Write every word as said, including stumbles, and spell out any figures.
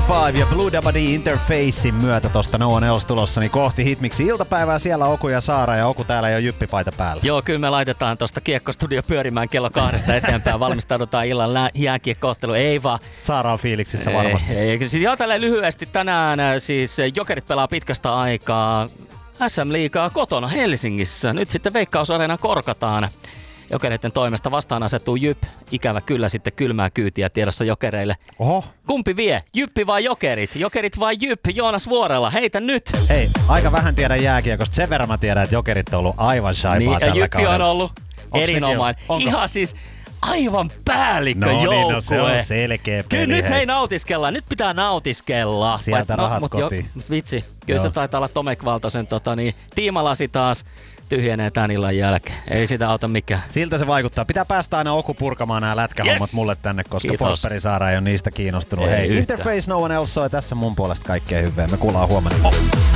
viisi ja Blue Dabba D Interfacein myötä tosta No One Else tulossa niin kohti Hitmiksi iltapäivää. Siellä Oku ja Saara ja Oku täällä ei ole jyppipaita päällä. Joo, kyllä me laitetaan tosta Kiekko-studio pyörimään kello kahdesta eteenpäin. Valmistaudutaan illan lä- jääkiekko-ottelu. Ei vaan. Saara on fiiliksissä varmasti. Ei, ei. Siis joo, tälleen lyhyesti tänään siis Jokerit pelaa pitkästä aikaa S M-liigaa kotona Helsingissä. Nyt sitten Veikkaus-areena korkataan. Jokereiden toimesta vastaan asettuu Jyp. Ikävä kyllä sitten kylmää kyytiä tiedossa Jokereille. Oho. Kumpi vie? Jyppi vai Jokerit? Jokerit vai Jyp? Joonas Vuorella, heitä nyt! Hei, aika vähän tiedän jääkiekosta. Sen verran mä tiedän, että Jokerit on ollut aivan shaipaa niin, tällä ja Jyppi kaudella. on ollut erinomainen. Ihan siis aivan päällikköjoukkue. No niin, no se on selkeä peli. Kyllä nyt hei. hei nautiskella, nyt pitää nautiskella. Sieltä Vai, rahat no, mut kotiin. Jo, mut vitsi, kyllä Joo. se taitaa olla Tomek Valtosen tota, niin, tiimalasi taas tyhjenee tän illan jälkeen. Ei sitä auta mikään. Siltä se vaikuttaa. Pitää päästä aina Oku purkamaan nämä lätkähommat Yes! mulle tänne, koska Kiitos. Forsberg Saara ei ole niistä kiinnostunut. Ei Hei, yhtään. Interface No One Else soi tässä mun puolesta kaikkea hyvää. Me kuullaan huomenna. Oh.